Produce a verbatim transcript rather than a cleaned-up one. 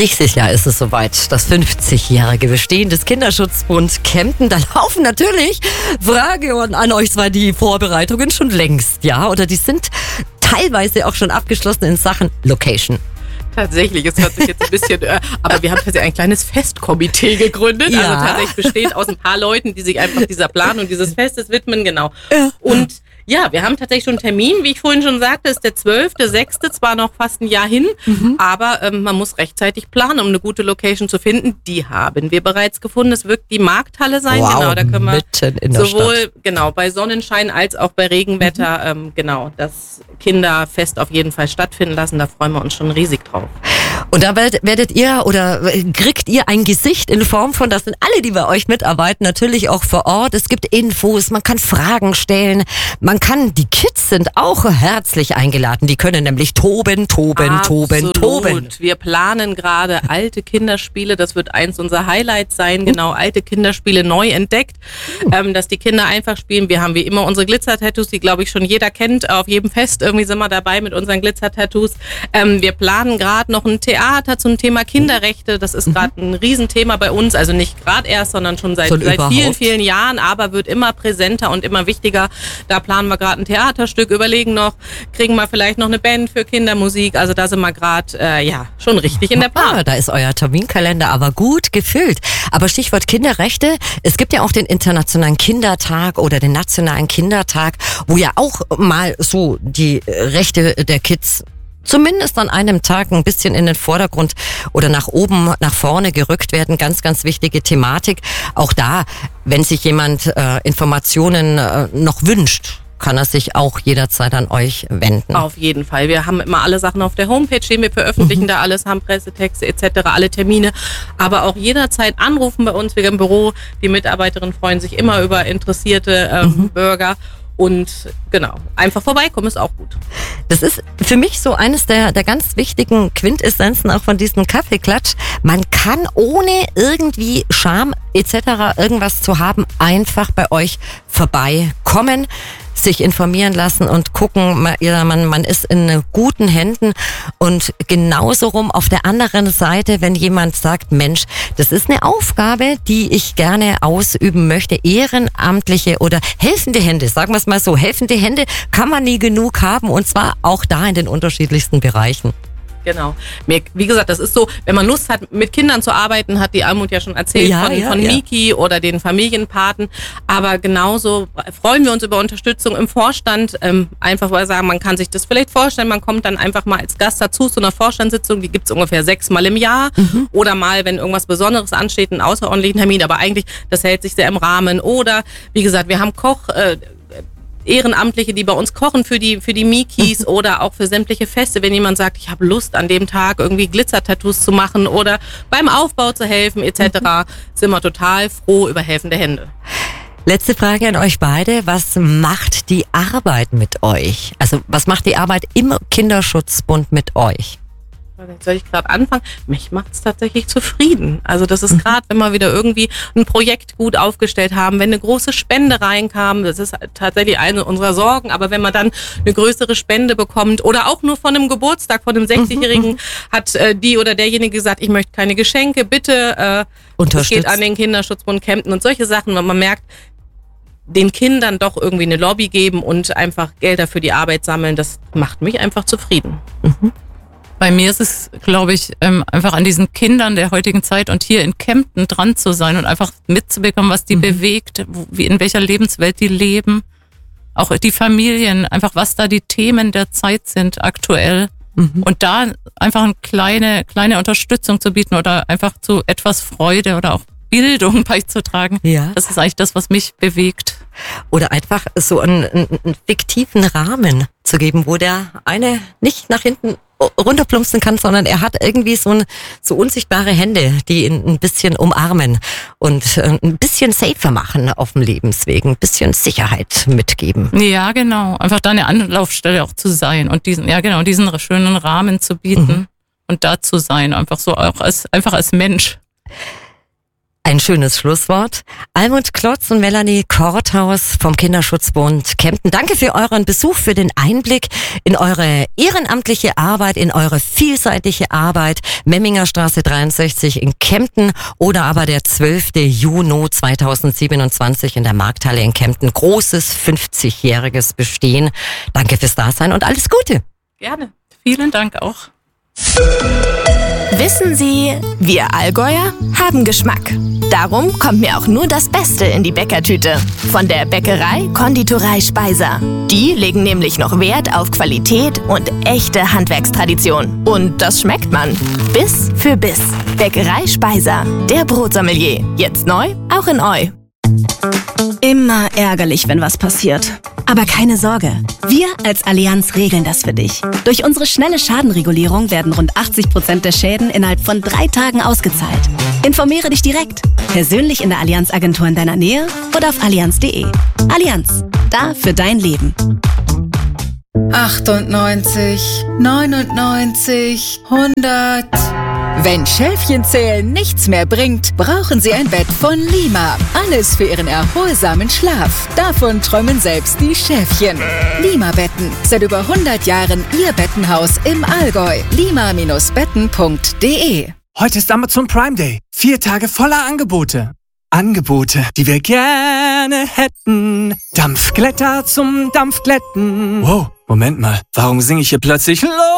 Nächstes Jahr ist es soweit, das fünfzigjährige Bestehen des Kinderschutzbund Kempten. Da laufen natürlich, Frage an euch zwei, die Vorbereitungen schon längst, ja? Oder die sind teilweise auch schon abgeschlossen in Sachen Location. Tatsächlich, es hört sich jetzt ein bisschen, äh, aber wir haben tatsächlich ein kleines Festkomitee gegründet. Ja. Also tatsächlich besteht aus ein paar Leuten, die sich einfach dieser Planung dieses Festes widmen, genau. Ja. Und ja, wir haben tatsächlich schon einen Termin, wie ich vorhin schon sagte, ist der zwölfte sechste, zwar noch fast ein Jahr hin, mhm. aber ähm, man muss rechtzeitig planen, um eine gute Location zu finden. Die haben wir bereits gefunden. Es wird die Markthalle sein, wow, genau, da können wir mitten in der sowohl Stadt. Genau bei Sonnenschein als auch bei Regenwetter mhm. ähm, genau das Kinderfest auf jeden Fall stattfinden lassen. Da freuen wir uns schon riesig drauf. Und da werdet, werdet ihr oder kriegt ihr ein Gesicht in Form von, das sind alle, die bei euch mitarbeiten, natürlich auch vor Ort. Es gibt Infos, man kann Fragen stellen, man kann, die Kids sind auch herzlich eingeladen, die können nämlich toben, toben, Absolut. toben, toben. Wir planen gerade alte Kinderspiele, das wird eins unserer Highlights sein, genau, alte Kinderspiele neu entdeckt, ähm, dass die Kinder einfach spielen. Wir haben wie immer unsere Glitzer-Tattoos, die glaube ich schon jeder kennt, auf jedem Fest irgendwie sind wir dabei mit unseren Glitzer-Tattoos. Ähm, wir planen gerade noch ein Theater zum Thema Kinderrechte, das ist gerade ein Riesenthema bei uns, also nicht gerade erst, sondern schon seit, seit vielen, vielen Jahren, aber wird immer präsenter und immer wichtiger. Da planen wir gerade ein Theaterstück, überlegen noch, kriegen wir vielleicht noch eine Band für Kindermusik, also da sind wir gerade, äh, ja, schon richtig in der Planung. Ah, da ist euer Terminkalender aber gut gefüllt. Aber Stichwort Kinderrechte, es gibt ja auch den Internationalen Kindertag oder den Nationalen Kindertag, wo ja auch mal so die Rechte der Kids zumindest an einem Tag ein bisschen in den Vordergrund oder nach oben, nach vorne gerückt werden. Ganz, ganz wichtige Thematik. Auch da, wenn sich jemand äh, Informationen äh, noch wünscht, kann er sich auch jederzeit an euch wenden. Auf jeden Fall. Wir haben immer alle Sachen auf der Homepage, die wir veröffentlichen, mhm. da alles, haben Pressetexte et cetera, alle Termine. Aber auch jederzeit anrufen bei uns, wir im Büro. Die Mitarbeiterinnen freuen sich immer über interessierte ähm, mhm. Bürger. Und genau, einfach vorbeikommen ist auch gut. Das ist für mich so eines der, der ganz wichtigen Quintessenzen auch von diesem Kaffeeklatsch. Man kann ohne irgendwie Scham et cetera irgendwas zu haben, einfach bei euch vorbeikommen, sich informieren lassen und gucken, man, man, man ist in guten Händen. Und genauso rum auf der anderen Seite, wenn jemand sagt, Mensch, das ist eine Aufgabe, die ich gerne ausüben möchte, ehrenamtliche oder helfende Hände, sagen wir es mal so, helfende Hände kann man nie genug haben, und zwar auch da in den unterschiedlichsten Bereichen. Genau. Wie gesagt, das ist so, wenn man Lust hat, mit Kindern zu arbeiten, hat die Almut ja schon erzählt, ja, von, ja, von ja. Miki oder den Familienpaten. Aber genauso freuen wir uns über Unterstützung im Vorstand. Ähm, einfach weil wir sagen, man kann sich das vielleicht vorstellen, man kommt dann einfach mal als Gast dazu zu einer Vorstandssitzung, die gibt's ungefähr sechsmal im Jahr. Mhm. Oder mal, wenn irgendwas Besonderes ansteht, einen außerordentlichen Termin. Aber eigentlich, das hält sich sehr im Rahmen. Oder, wie gesagt, wir haben Koch... Äh, Ehrenamtliche, die bei uns kochen für die für die Mikis oder auch für sämtliche Feste, wenn jemand sagt, ich habe Lust an dem Tag irgendwie Glitzer-Tattoos zu machen oder beim Aufbau zu helfen et cetera, mhm. sind wir total froh über helfende Hände. Letzte Frage an euch beide. Was macht die Arbeit mit euch? Also was macht die Arbeit im Kinderschutzbund mit euch? Jetzt soll ich gerade anfangen. Mich macht es tatsächlich zufrieden. Also das ist gerade, wenn wir wieder irgendwie ein Projekt gut aufgestellt haben, wenn eine große Spende reinkam, das ist tatsächlich eine unserer Sorgen, aber wenn man dann eine größere Spende bekommt oder auch nur von einem Geburtstag, von einem sechzigjährigen, mhm. hat äh, die oder derjenige gesagt, ich möchte keine Geschenke, bitte, äh, es geht an den Kinderschutzbund Kempten und solche Sachen, wenn man merkt, den Kindern doch irgendwie eine Lobby geben und einfach Gelder für die Arbeit sammeln, das macht mich einfach zufrieden. Mhm. Bei mir ist es, glaube ich, einfach an diesen Kindern der heutigen Zeit und hier in Kempten dran zu sein und einfach mitzubekommen, was die mhm. bewegt, wie, in welcher Lebenswelt die leben. Auch die Familien, einfach was da die Themen der Zeit sind aktuell. Mhm. Und da einfach eine kleine, kleine Unterstützung zu bieten oder einfach zu etwas Freude oder auch Bildung beizutragen. Ja. Das ist eigentlich das, was mich bewegt. Oder einfach so einen, einen fiktiven Rahmen zu geben, wo der eine nicht nach hinten runterplumpsen kann, sondern er hat irgendwie so, ein, so unsichtbare Hände, die ihn ein bisschen umarmen und ein bisschen safer machen auf dem Lebensweg, ein bisschen Sicherheit mitgeben. Ja, genau. Einfach da eine Anlaufstelle auch zu sein und diesen, ja genau, diesen schönen Rahmen zu bieten mhm. und da zu sein, einfach so auch als, einfach als Mensch. Ein schönes Schlusswort. Almut Klotz und Melanie Korthaus vom Kinderschutzbund Kempten. Danke für euren Besuch, für den Einblick in eure ehrenamtliche Arbeit, in eure vielseitige Arbeit. Memminger Straße dreiundsechzig in Kempten oder aber der zwölfte Juni zweitausendsiebenundzwanzig in der Markthalle in Kempten. Großes fünfzigjähriges Bestehen. Danke fürs Dasein und alles Gute. Gerne. Vielen Dank auch. Wissen Sie, wir Allgäuer haben Geschmack. Darum kommt mir auch nur das Beste in die Bäckertüte. Von der Bäckerei Konditorei Speiser. Die legen nämlich noch Wert auf Qualität und echte Handwerkstradition. Und das schmeckt man. Biss für Biss. Bäckerei Speiser. Der Brotsommelier. Jetzt neu, auch in Eu. Immer ärgerlich, wenn was passiert. Aber keine Sorge, wir als Allianz regeln das für dich. Durch unsere schnelle Schadenregulierung werden rund achtzig Prozent der Schäden innerhalb von drei Tagen ausgezahlt. Informiere dich direkt, persönlich in der Allianz-Agentur in deiner Nähe oder auf allianz punkt de. Allianz, da für dein Leben. achtundneunzig, neunundneunzig, hundert... Wenn Schäfchenzählen nichts mehr bringt, brauchen Sie ein Bett von Lima. Alles für Ihren erholsamen Schlaf. Davon träumen selbst die Schäfchen. Lima-Betten. Seit über hundert Jahren Ihr Bettenhaus im Allgäu. lima Bindestrich betten punkt de. Heute ist Amazon Prime Day. Vier Tage voller Angebote. Angebote, die wir gerne hätten. Dampfglätter zum Dampfglätten. Wow, Moment mal. Warum singe ich hier plötzlich los?